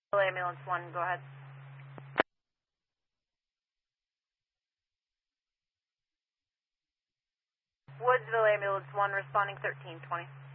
Ambulance 1, go ahead. Woodsville Ambulance 1 responding 1320.